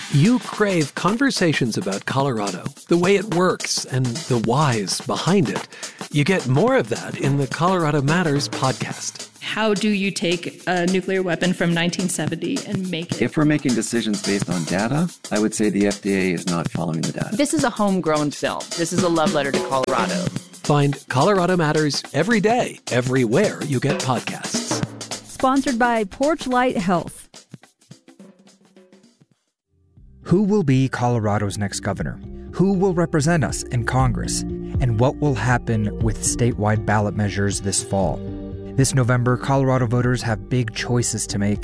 You crave conversations about Colorado, the way it works, and the whys behind it. You get more of that in the Colorado Matters podcast. How do you take a nuclear weapon from 1970 and make it? If we're making decisions based on data, I would say the FDA is not following the data. This is a homegrown film. This is a love letter to Colorado. Find Colorado Matters every day, everywhere you get podcasts. Sponsored by Porchlight Health. Who will be Colorado's next governor? Who will represent us in Congress? And what will happen with statewide ballot measures this fall? This November, Colorado voters have big choices to make,